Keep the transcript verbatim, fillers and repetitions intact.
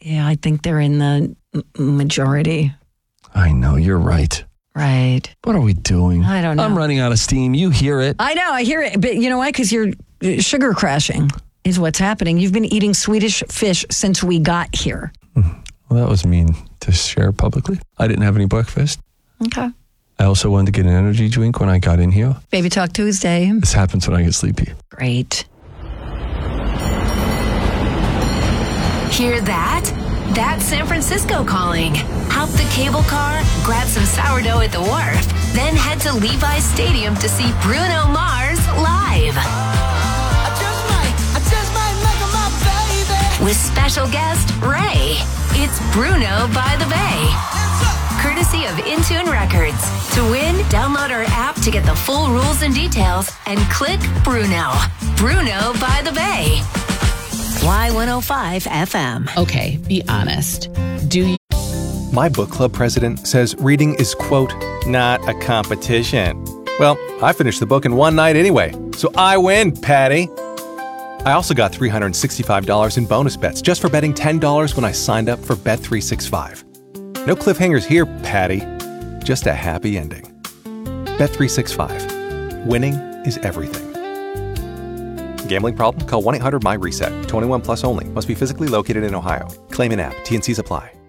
Yeah, I think they're in the m- majority. I know, you're right. Right. What are we doing? I don't know. I'm running out of steam. You hear it. I know, I hear it. But you know why? Because you're uh, sugar crashing is what's happening. You've been eating Swedish fish since we got here. Well, that was mean to share publicly. I didn't have any breakfast. Okay. I also wanted to get an energy drink when I got in here. Baby Talk Tuesday. This happens when I get sleepy. Great. Hear that? That's San Francisco calling. Hop the cable car, grab some sourdough at the wharf, then head to Levi's Stadium to see Bruno Mars live. I just might, I just might make her my baby. With special guest Ray. It's Bruno by the Bay. Courtesy of Intune Records. To win, download our app to get the full rules and details and click Bruno. Bruno by the Bay. Y one oh five F M. Okay, be honest. Do you? My book club president says reading is, quote, not a competition. Well, I finished the book in one night anyway, so I win, Patty. I also got three hundred sixty-five dollars in bonus bets just for betting ten dollars when I signed up for Bet three sixty-five. No cliffhangers here, Patty. Just a happy ending. Bet three sixty-five. Winning is everything. Gambling problem? Call one eight hundred M Y RESET. twenty-one plus only. Must be physically located in Ohio. Claim in app. T and C's apply.